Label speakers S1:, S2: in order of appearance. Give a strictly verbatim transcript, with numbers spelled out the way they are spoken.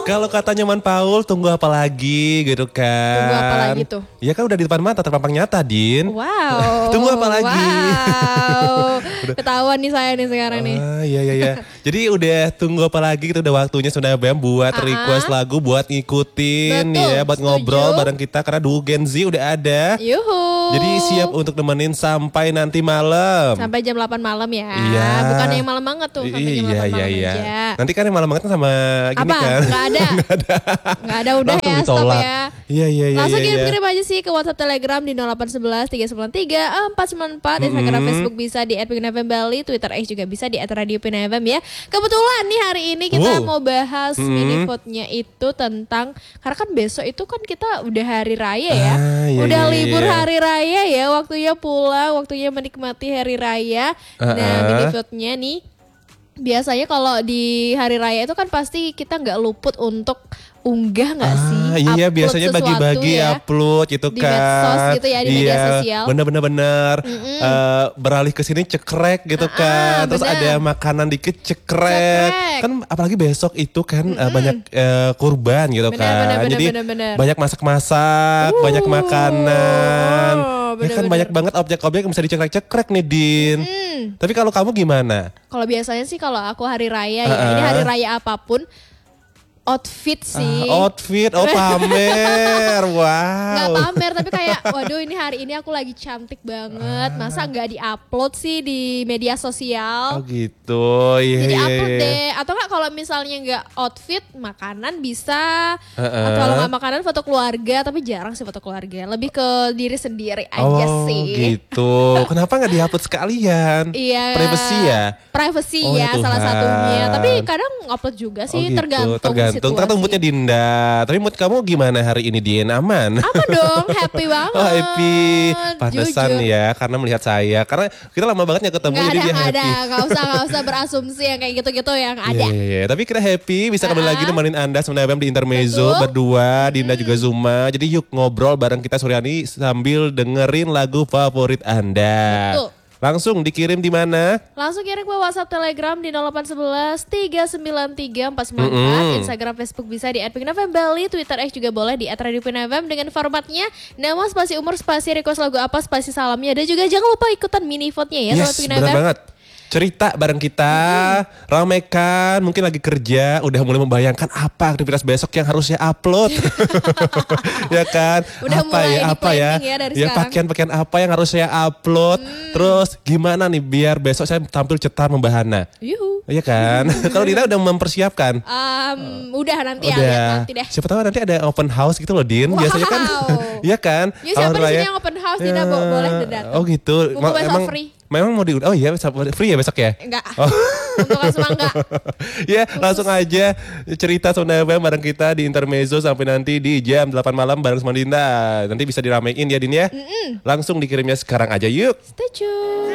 S1: Kalau katanya Man Paul, tunggu apa lagi gitu kan.
S2: Tunggu apa lagi tuh?
S1: Ya kan udah di depan mata, terpampang nyata, Din.
S2: Wow.
S1: Tunggu apa lagi?
S2: Wow. Ketahuan nih saya nih sekarang nih.
S1: Ah, iya iya iya. Jadi udah tunggu apa lagi, kita udah waktunya sudah Bam buat
S2: Uh-uh.
S1: request lagu, buat ngikutin
S2: Betul,
S1: ya, buat
S2: setuju.
S1: ngobrol bareng kita karena Duo Gen Z udah ada.
S2: Yuhu.
S1: Jadi siap untuk nemenin sampai nanti malam.
S2: Sampai jam delapan malam ya.
S1: Iya.
S2: Bukan yang malam banget tuh, sampai jam
S1: Iya
S2: delapan
S1: iya
S2: malam
S1: iya.
S2: aja.
S1: Nanti kan yang malam banget kan sama gini
S2: Apa?
S1: kan.
S2: Nggak ada.
S1: Nggak ada.
S2: Nggak ada, udah
S1: Langsung
S2: ya, stop
S1: ditolak.
S2: ya.
S1: Iya iya iya.
S2: Langsung
S1: iya, iya.
S2: kirim-kirim aja sih ke WhatsApp Telegram di nol delapan satu satu tiga sembilan tiga empat sembilan empat. Instagram
S1: Mm-hmm.
S2: Facebook bisa di at Pin F M Bali. Twitter X juga bisa di at Radio Pin F M ya. Kebetulan nih hari ini kita
S1: Wow.
S2: mau bahas
S1: Mm-hmm.
S2: mini vote-nya itu tentang, karena kan besok itu kan kita udah hari raya ya.
S1: Ah, iya,
S2: udah
S1: iya,
S2: libur
S1: iya.
S2: hari raya ya. Waktunya pulang, waktunya menikmati hari raya. Nah
S1: Uh-uh.
S2: mini vote-nya nih, biasanya kalau di hari raya itu kan pasti kita nggak luput untuk unggah nggak sih?
S1: Ah, iya
S2: Upload
S1: biasanya
S2: sesuatu
S1: bagi-bagi
S2: ya.
S1: upload gitu
S2: Di
S1: kan.
S2: medsos gitu ya, di
S1: iya,
S2: media sosial.
S1: Bener-bener bener. Eh, beralih ke sini cekrek gitu kan. Terus
S2: bener.
S1: ada makanan dikit cekrek.
S2: Cekrek.
S1: Kan apalagi besok itu kan eh, banyak eh, kurban gitu
S2: Bener,
S1: kan.
S2: bener, bener,
S1: Jadi
S2: bener, bener.
S1: banyak masak-masak,
S2: Uh,
S1: banyak makanan.
S2: oh,
S1: ya kan
S2: bener-bener.
S1: banyak banget objek-objek yang bisa dicekrek-cekrek nih Din.
S2: Hmm.
S1: Tapi kalau kamu gimana?
S2: Kalau biasanya sih kalau aku hari raya ya,
S1: Uh-uh.
S2: ini hari raya apapun, outfit sih.
S1: Ah, outfit, oh pamer,
S2: Nggak
S1: wow.
S2: pamer tapi kayak waduh ini hari ini aku lagi cantik banget, masa nggak diupload sih di media
S1: Oh
S2: sosial.
S1: gitu, iya
S2: Jadi
S1: iya,
S2: upload
S1: iya.
S2: deh. Atau nggak kalau misalnya nggak outfit, makanan bisa.
S1: Uh-uh.
S2: Atau kalau nggak makanan foto keluarga, tapi jarang sih foto keluarga. Lebih ke diri sendiri aja
S1: Oh
S2: sih.
S1: gitu, kenapa nggak dihapus sekalian?
S2: Iya.
S1: Privacy ya?
S2: Privacy
S1: Oh,
S2: ya
S1: ya
S2: salah
S1: Tuhan.
S2: satunya. Tapi kadang upload juga sih,
S1: Oh gitu,
S2: tergantung,
S1: tergantung.
S2: situasi.
S1: Tergantung moodnya Dinda. Tapi mood kamu gimana hari ini, Din? Aman?
S2: Apa dong, happy banget.
S1: Oh happy, pantesan
S2: Jujur.
S1: ya, karena melihat saya. Karena kita lama banget gak ketemu,
S2: Nggak
S1: jadi
S2: ada,
S1: dia
S2: nggak
S1: happy.
S2: ada, nggak usah, nggak usah berasumsi yang kayak gitu-gitu yang ada.
S1: Iya, iya, iya. Tapi kita happy bisa kembali
S2: Ah.
S1: lagi nemenin Anda sebenarnya di Intermezzo
S2: Betul.
S1: berdua, Dinda juga Zuma. Jadi yuk ngobrol bareng kita Suryani sambil dengerin lagu favorit Anda.
S2: Betul.
S1: Langsung dikirim di mana?
S2: Langsung kirim ke WhatsApp Telegram di nol delapan satu satu tiga sembilan tiga empat sembilan empat.
S1: Mm-mm.
S2: Instagram Facebook bisa di at Pin F M Bali. Twitter X juga boleh di at Radio Pin F M dengan formatnya nama, spasi umur, spasi request lagu apa, spasi salamnya. Dan juga jangan lupa ikutan mini vote-nya ya,
S1: Yes,
S2: Sobat Pin
S1: benar
S2: F M.
S1: banget. Cerita bareng kita, ramekan, mungkin lagi kerja, udah mulai membayangkan apa aktivitas besok yang harusnya upload. Ya kan?
S2: Udah
S1: apa
S2: mulai
S1: ya, apa ya?
S2: di-planning ya dari
S1: ya
S2: sekarang.
S1: pakaian-pakaian apa yang harus saya upload. Terus gimana nih biar besok saya tampil cetar membahana.
S2: Yuhu.
S1: Iya kan? Kalau Dina udah mempersiapkan.
S2: Um, udah nanti ya,
S1: Udah.
S2: lihat nanti deh.
S1: Siapa tahu nanti ada open house gitu loh, Din. Biasanya kan.
S2: Wow.
S1: Iya kan?
S2: Ya, siapa
S1: Kalau
S2: di sini
S1: raya-
S2: yang open house, Dina bo- boleh datang.
S1: Oh gitu.
S2: Mumpung besok
S1: emang
S2: free.
S1: memang mau di Oh iya, free ya besok ya?
S2: Enggak.
S1: Oh.
S2: Untuk semangka.
S1: Ya langsung aja cerita Sonda F M bareng kita di Intermezzo sampai nanti di jam delapan malam bareng sama Dinda. Nanti bisa diramein ya Din ya. Langsung dikirimnya sekarang aja yuk.
S2: Stay tune.